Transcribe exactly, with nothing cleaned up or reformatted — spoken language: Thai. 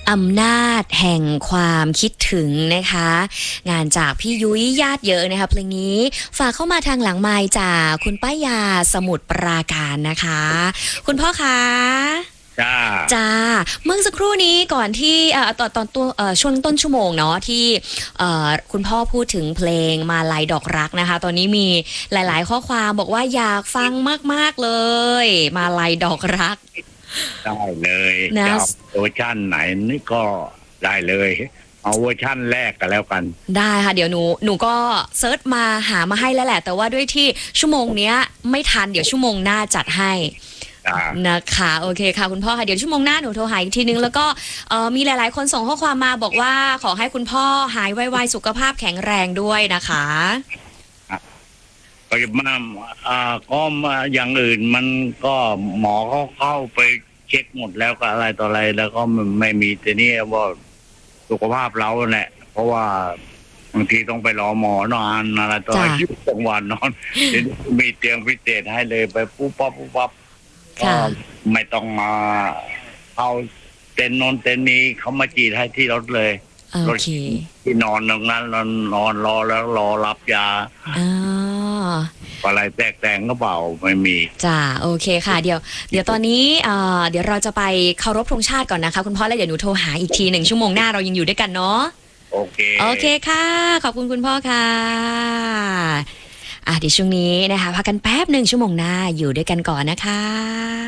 อำนาจแห่งความคิดถึงนะคะงานจากพี่ยุ้ยญาติเยอะนะคะเพลงนี้ฝากเข้ามาทางหลังไมค์จากคุณป้ายาสมุทรปราการนะคะคุณพ่อคะจ้าจ้าเมื่อสักครู่นี้ก่อนที่เอ่อตอนตอนตัวเอ่อช่วงต้นชั่วโมงเนาะที่เอ่อคุณพ่อพูดถึงเพลงมาลัยดอกรักนะคะตอนนี้มีหลายๆข้อความบอกว่าอยากฟังมากๆเลยมาลัยดอกรักได้เลยนะจะเอาเวอร์ชันไหนนี่ก็ได้เลยเอาเวอร์ชันแรกกันแล้วกันได้ค่ะเดี๋ยวหนูหนูก็เซิร์ชมาหามาให้แล้วแหละแต่ว่าด้วยที่ชั่วโมงเนี้ยไม่ทันเดี๋ยวชั่วโมงหน้าจัดให้นะคะโอเคค่ะคุณพ่อค่ะเดี๋ยวชั่วโมงหน้าหนูโทรหาอีกทีนึงแล้วก็มีหลายๆคนส่งข้อความมาบอกว่าขอให้คุณพ่อหายไวๆสุขภาพแข็งแรงด้วยนะคะก็มาอ่าก็มาอย่างอื่นมันก็หมอเขาเข้าไปเช็คหมดแล้วก็อะไรต่ออะไรแล้วก็มันไม่มีแต่นี่ว่าสุขภาพเราเนี่ยเพราะว่าบางทีต้องไปรอหมอนอนอะไรต่ออะไรยุบกลางวันนอนมีเตียงพิเศษให้เลยไปปุ๊บปั๊บปุ๊บปั๊บก็ไม่ต้องมาเอาเต็นท์นอนเต็นท์นี้เขามาจีดให้ที่รถเลยรถที่นอนตรงนั้นนอนนอนรอแล้วรอรับยาอะไรแตกแต่งก็เปล่าไม่มีจ้าโอเคค่ะเดี๋ยวเดี๋ยวตอนนี้เดี๋ยวเราจะไปเคารพธงชาติก่อนนะคะคุณพ่อแล้วเดี๋ยวหนูโทรหาอีกทีหนึ่งชั่วโมงหน้าเรายังอยู่ด้วยกันเนาะโอเคโอเคค่ะขอบคุณคุณพ่อค่ะอ่ะเดี๋ยวช่วงนี้นะคะพักกันแป๊บหนึ่งชั่วโมงหน้าอยู่ด้วยกันก่อนนะคะ